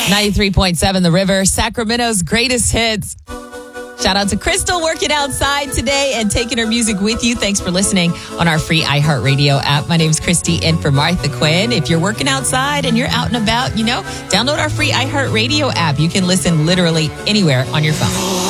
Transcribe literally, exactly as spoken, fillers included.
ninety-three point seven The River, Sacramento's greatest hits. Shout out to Crystal working outside today and taking her music with you. Thanks for listening on our free iHeartRadio app. My name's Christy in for Martha Quinn. If you're working outside and you're out and about, you know, download our free iHeartRadio app. You can listen literally anywhere on your phone.